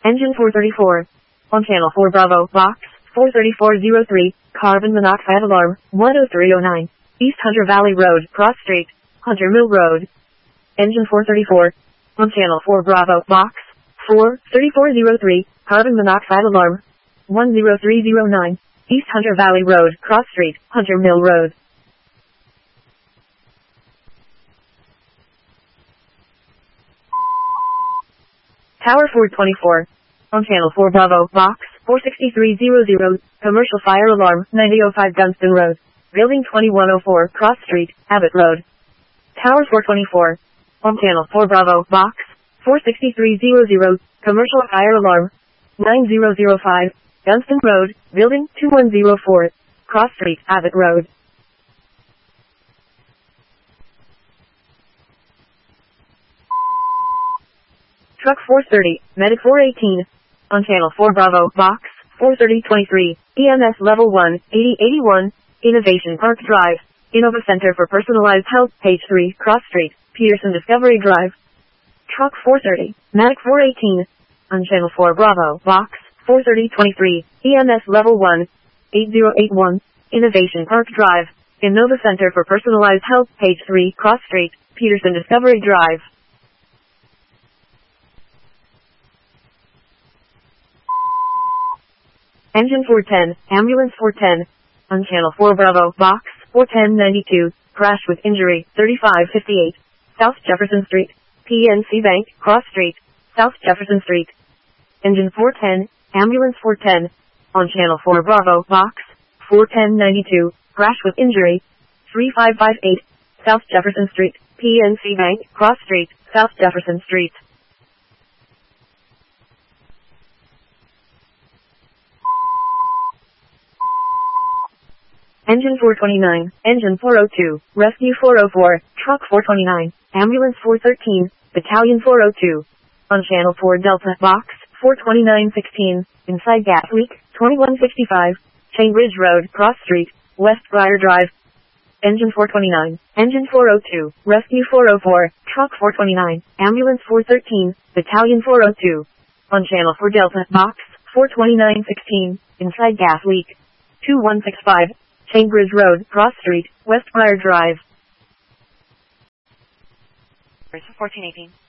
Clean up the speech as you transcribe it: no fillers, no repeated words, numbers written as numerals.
Engine 434. On channel 4 Bravo, box 43403, carbon monoxide alarm, 10309. East Hunter Valley Road, Cross Street, Hunter Mill Road. Engine 434. On channel 4 Bravo, box 43403, carbon monoxide alarm, 10309. East Hunter Valley Road, Cross Street, Hunter Mill Road. Tower 424. On channel 4 Bravo, box 46300, commercial fire alarm, 9005 Dunstan Road. Building 2104, Cross Street, Abbott Road. Tower 424. On channel 4 Bravo, box 46300, commercial fire alarm, 9005, Dunstan Road, Building 2104, Cross Street, Abbott Road. Truck 430, Medic 418. On channel 4 Bravo, box 43023, EMS Level 1, 8081, Innovation Park Drive, Innova Center for Personalized Health, page 3, Cross Street, Peterson Discovery Drive. Truck 430, Medic 418. On channel 4 Bravo, box 43023, EMS Level 1, 8081, Innovation Park Drive, Innova Center for Personalized Health, page 3, Cross Street, Peterson Discovery Drive. Engine 410, Ambulance 410. On channel 4 Bravo, box 41092, crash with injury, 3558, South Jefferson Street, PNC Bank, Cross Street, South Jefferson Street. Engine 410, Ambulance 410. On channel 4 Bravo, box 41092, crash with injury, 3558, South Jefferson Street, PNC Bank, Cross Street, South Jefferson Street. Engine 429, Engine 402, Rescue 404, Truck 429, Ambulance 413, Battalion 402. On channel 4 Delta, box 42916, inside gas leak, 2165, Chainbridge Road, Cross Street, West Briar Drive. Engine 429, Engine 402, Rescue 404, Truck 429, Ambulance 413, Battalion 402. On channel 4 Delta, box 42916, inside gas leak, 2165, Chainbridge Road, Cross Street, West Briar Drive. 1418.